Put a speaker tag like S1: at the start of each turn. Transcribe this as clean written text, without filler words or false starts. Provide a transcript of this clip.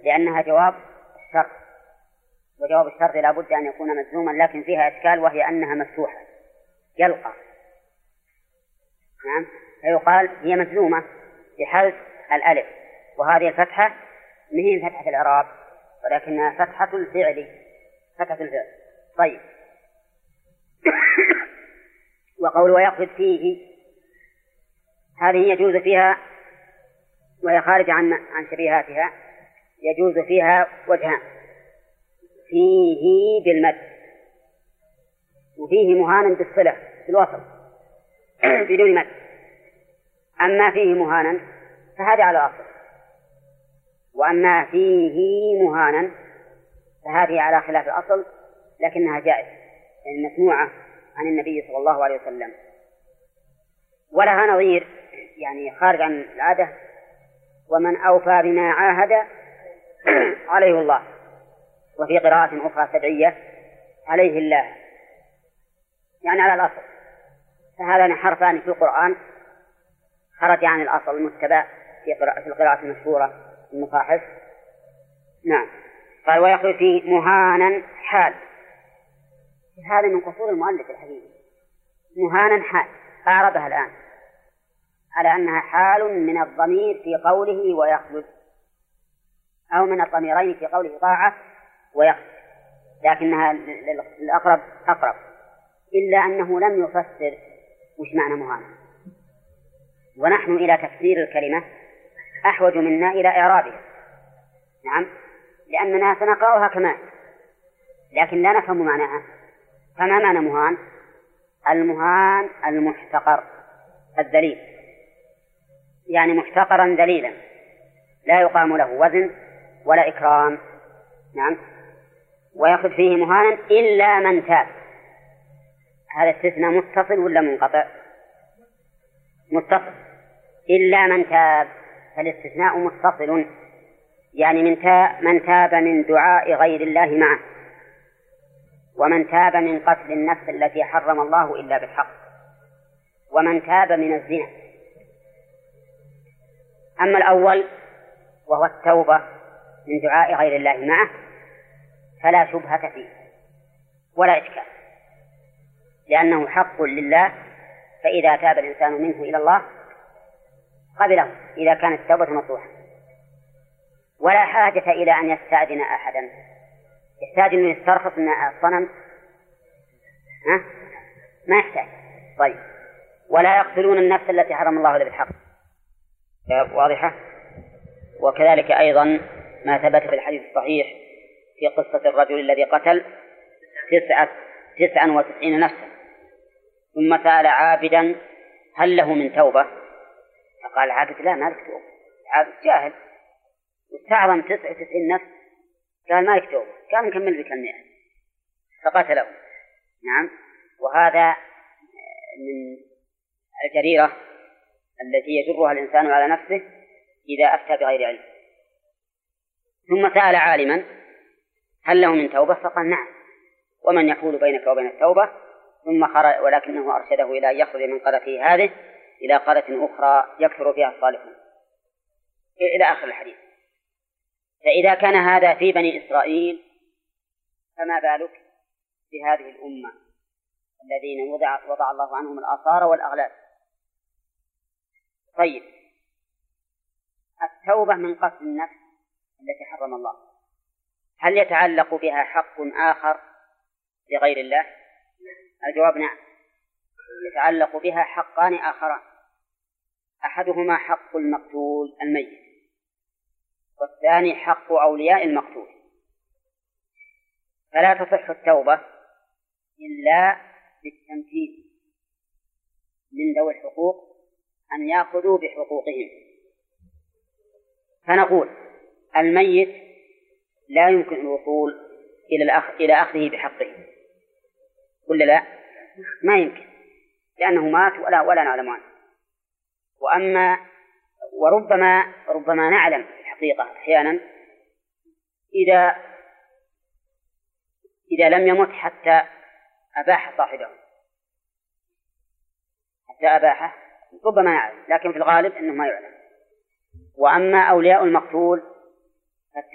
S1: لأنها جواب الشرط، وجواب الشرط لا بد أن يكون مجزوما، لكن فيها إشكال وهي أنها مفتوحة يلقى. نعم، فيقال هي مجزومة بحذف الألف، وهذه الفتحة مهي فتحة الإعراب ولكنها فتحة الفعل، فتحة الفعل. طيب وقول ويقصد فيه، هذه يجوز فيها وهي خارج عن شبيهاتها، يجوز فيها وجهان: فيه بالمد، وفيه مهانا بالصلة بالوصل بدون مد. أما فيه مهانا فهذا على أصل، وأما فيه مهانا فهذه على خلاف الأصل لكنها جائزة، يعني مسموعة عن النبي صلى الله عليه وسلم، ولها نظير يعني خارج عن العادة: ومن أوفى بما عاهد عليه الله. وفي قراءة أخرى سبعية: عليه الله، يعني على الأصل. فهذان حرفان في القرآن خرج عن الأصل المتبع في القراءة المشهورة المصاحف. نعم. قال ويخرج في مهانا حال، هذا من قصور المؤلف الحقيقي. مهانا حال أعربها الآن على أنها حال من الضمير في قوله ويخرج، أو من الضميرين في قوله طاعة ويخرج، لكنها للأقرب أقرب، إلا أنه لم يفسر وش معنى مهانا، ونحن إلى تفسير الكلمة أحوج منا إلى إعرابها. نعم، لأننا سنقرأها كما لكن لا نفهم معناها. فما معنى مهان؟ المهان المحتقر الذليل، يعني محتقرا ذليلا لا يقام له وزن ولا إكرام. نعم. ويأخذ فيه مهانا إلا من تاب. هذا استثناء متصل ولا منقطع؟ متصل. إلا من تاب، فالاستثناء متصل، يعني من تاب من دعاء غير الله معه، ومن تاب من قتل النفس التي حرم الله إلا بالحق، ومن تاب من الزنا. أما الأول وهو التوبة من دعاء غير الله معه فلا شبهة فيه ولا إشكال، لأنه حق لله، فإذا تاب الإنسان منه إلى الله قبله إذا كانت التوبة نصوحا، ولا حاجة إلى أن يستأذن أحدا، يحتاج أن يسترخص من الصنم؟ ما يحتاج. طيب. ولا يقتلون النفس التي حرم الله إلا بالحق. واضحة. وكذلك أيضا ما ثبت في الحديث الصحيح في قصة الرجل الذي قتل 99 نفسا، ثم سأل عابدا هل له من توبة؟ فقال العابد لا، ما لك توبة. العابد جاهل واستعظم 99 نفس، قال ما لك توبة، كان مكمل بك 100 فقتله. نعم. وهذا من الجريرة التي يجرها الإنسان على نفسه إذا أفتى بغير علم. ثم سأل عالما هل له من توبة؟ فقال نعم، ومن يحول بينك وبين التوبة؟ ثم خرج، ولكنه أرشده إلى أن يخرج من قريته هذه إلى قرية أخرى يكثر فيها الصالحون، إلى آخر الحديث. فإذا كان هذا في بني إسرائيل فما بالك بهذه الأمة الذين وضع الله عنهم الآثار والأغلال. طيب، التوبة من قتل النفس التي حرم الله هل يتعلق بها حق آخر لغير الله؟ الجواب نعم، يتعلق بها حقان آخران: أحدهما حق المقتول الميت، والثاني حق أولياء المقتول. فلا تصح التوبة إلا بالتمكين من ذوي الحقوق أن يأخذوا بحقوقهم. فنقول الميت لا يمكن الوصول إلى أخذه بحقه، ولا لا؟ ما يمكن، لأنه مات ولا نعلم عنه. وربما نعلم في الحقيقة أحيانا إذا لم يمت حتى أباح صاحبه، حتى أباحه ربما يعلم، لكن في الغالب أنه ما يعلم. وأما أولياء المقتول